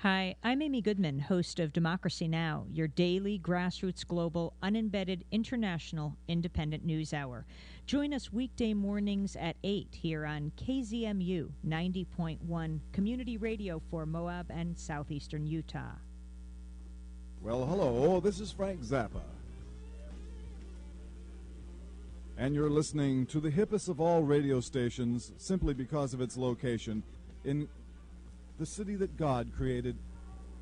Hi, I'm Amy Goodman, host of Democracy Now!, your daily grassroots global, unembedded, international, independent news hour. Join us weekday mornings at 8 here on KZMU 90.1 Community Radio for Moab and southeastern Utah. Well, hello, this is Frank Zappa. And you're listening to the hippest of all radio stations simply because of its location in the city that God created